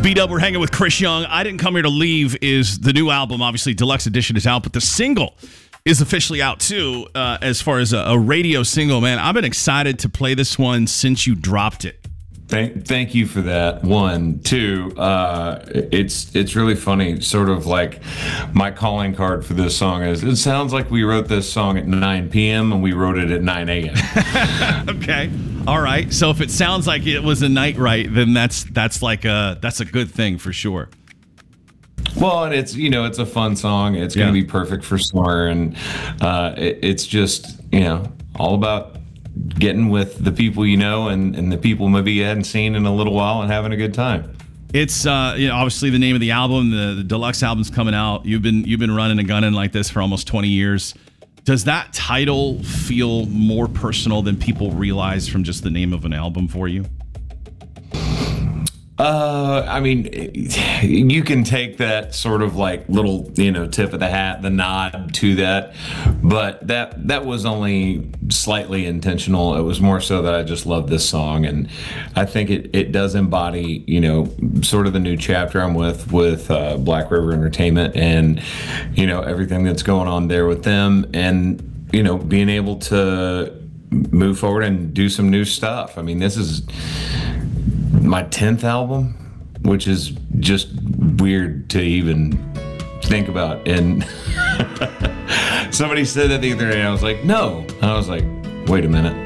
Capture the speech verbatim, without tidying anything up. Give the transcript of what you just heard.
B-Dub, we're hanging with Chris Young. I Didn't Come Here to Leave is the new album. Obviously, Deluxe Edition is out, but the single is officially out too, uh, as far as a, a radio single, man. I've been excited to play this one since you dropped it. Thank, thank you for that. One, two. Uh, it's it's really funny. Sort of like my calling card for this song is. It sounds like we wrote this song at nine p.m. and we wrote it at nine a.m. Okay, all right. So if it sounds like it was a night right, then that's that's like a that's a good thing for sure. Well, and it's you know it's a fun song. It's going to Yeah. be perfect for summer, and uh, it, it's just you know all about getting with the people you know and, and the people maybe you hadn't seen in a little while and having a good time. It's uh, you know, obviously the name of the album, the, the deluxe album's coming out. You've been you've been running and gunning like this for almost twenty years. Does that title feel more personal than people realize from just the name of an album for you? Uh, I mean, you can take that sort of like little, you know, tip of the hat, the nod to that, but that that was only slightly intentional. It was more so that I just love this song, and I think it, it does embody, you know, sort of the new chapter I'm with with uh, Black River Entertainment, and you know everything that's going on there with them, and you know being able to move forward and do some new stuff. I mean, this is my tenth album, which is just weird to even think about. And somebody said that the other day, I was like, no. I was like, wait a minute.